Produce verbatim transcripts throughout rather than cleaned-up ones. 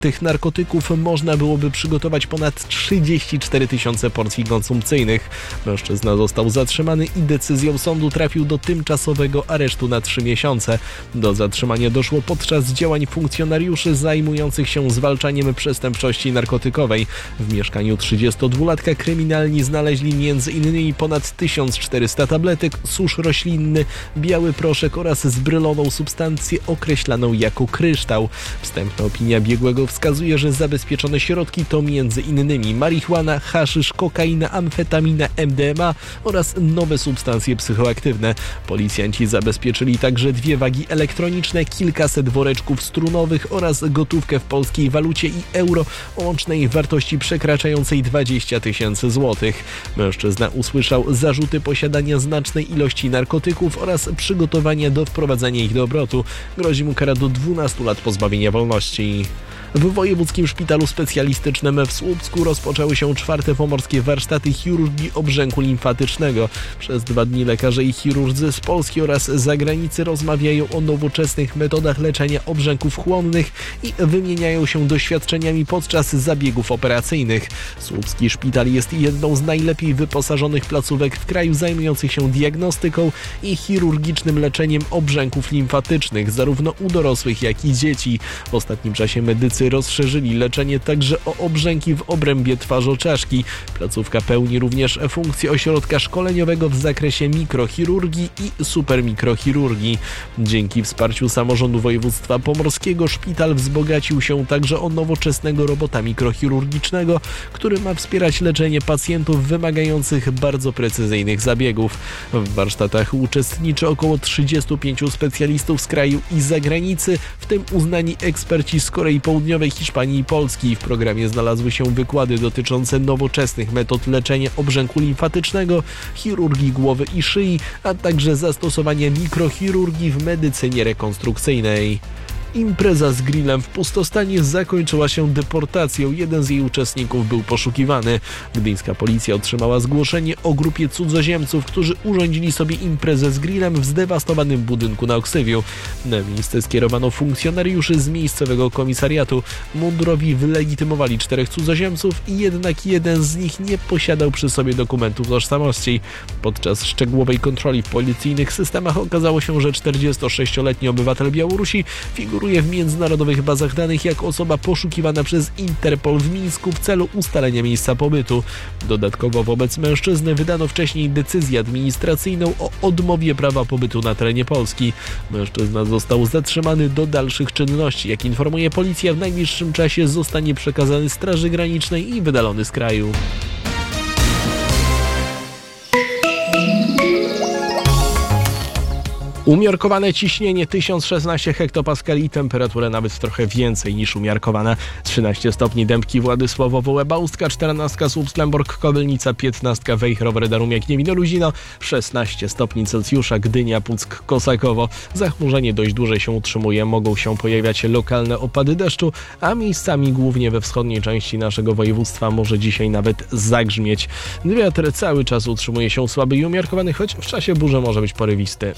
Tych narkotyków można byłoby przygotować ponad trzydzieści cztery tysiące porcji konsumpcyjnych. Mężczyzna został zatrzymany i decyzją sądu trafił do tymczasowego aresztu na trzy miesiące. Do zatrzymania doszło podczas działań funkcjonariuszy zajmujących się zwalczaniem przestępczości narkotykowej. W mieszkaniu trzydziestodwulatka kryminalni znaleźli między innymi ponad tysiąc czterysta tabletek, susz roślinny, biały proszek oraz zbryloną substancję określaną jako kryształ. Wstępna opinia biegłego wskazuje, że zabezpieczone środki to między innymi marihuana, haszysz, kokaina, amfetamina, M D M A oraz nowe substancje psychoaktywne. Policjanci zabezpieczyli także dwie wagi elektroniczne, kilkaset woreczków strunowych oraz gotówkę w polskiej walucie i euro o łącznej wartości przekraczającej dwadzieścia tysięcy złotych. Mężczyzna usłyszał zarzuty posiadania znacznej ilości narkotyków oraz przygotowania do wprowadzenia ich do obrotu. Grozi mu kara do dwunastu lat pozbawienia wolności. W Wojewódzkim Szpitalu Specjalistycznym w Słupsku rozpoczęły się czwarte pomorskie warsztaty chirurgii obrzęku limfatycznego. Przez dwa dni lekarze i chirurdzy z Polski oraz z zagranicy rozmawiają o nowoczesnych metodach leczenia obrzęków chłonnych i wymieniają się doświadczeniami podczas zabiegów operacyjnych. Słupski szpital jest jedną z najlepiej wyposażonych placówek w kraju zajmujących się diagnostyką i chirurgicznym leczeniem obrzęków limfatycznych, zarówno u dorosłych, jak i dzieci. W ostatnim czasie medycy rozszerzyli leczenie także o obrzęki w obrębie twarzoczaszki. Placówka pełni również funkcję ośrodka szkoleniowego w zakresie mikrochirurgii i supermikrochirurgii. Dzięki wsparciu samorządu województwa pomorskiego szpital wzbogacił się także o nowoczesnego robota mikrochirurgicznego, który ma wspierać leczenie pacjentów wymagających bardzo precyzyjnych zabiegów. W warsztatach uczestniczy około trzydziestu pięciu specjalistów z kraju i zagranicy, w tym uznani eksperci z Korei Południowej, Hiszpanii i Polski. W programie znalazły się wykłady dotyczące nowoczesnych metod leczenia obrzęku limfatycznego, chirurgii głowy i szyi, a także zastosowania mikrochirurgii w medycynie rekonstrukcyjnej. Impreza z grillem w Pustostanie zakończyła się deportacją. Jeden z jej uczestników był poszukiwany. Gdyńska policja otrzymała zgłoszenie o grupie cudzoziemców, którzy urządzili sobie imprezę z grillem w zdewastowanym budynku na Oksywiu. Na miejsce skierowano funkcjonariuszy z miejscowego komisariatu. Mundurowi wylegitymowali czterech cudzoziemców, jednak jeden z nich nie posiadał przy sobie dokumentów tożsamości. Podczas szczegółowej kontroli w policyjnych systemach okazało się, że czterdziestosześcioletni obywatel Białorusi figuruje w międzynarodowych bazach danych jak osoba poszukiwana przez Interpol w Mińsku w celu ustalenia miejsca pobytu. Dodatkowo wobec mężczyzny wydano wcześniej decyzję administracyjną o odmowie prawa pobytu na terenie Polski. Mężczyzna został zatrzymany do dalszych czynności. Jak informuje policja, w najbliższym czasie zostanie przekazany Straży Granicznej i wydalony z kraju. Umiarkowane ciśnienie tysiąc szesnaście hektopaskali, temperatura nawet trochę więcej niż umiarkowana. trzynaście stopni Dębki, Władysławowo, Łeba, Ustka, czternaście Słupsk, Lęborg, Kobylnica, piętnaście Wejherow, Radomia, Gniewino, Luzino, szesnaście stopni Celsjusza, Gdynia, Puck, Kosakowo. Zachmurzenie dość dłużej się utrzymuje, mogą się pojawiać lokalne opady deszczu, a miejscami głównie we wschodniej części naszego województwa może dzisiaj nawet zagrzmieć. Wiatr cały czas utrzymuje się słaby i umiarkowany, choć w czasie burzy może być porywisty.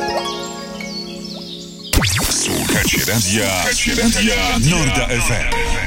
Słuchacie radia, Słuchacie radia Norda F M.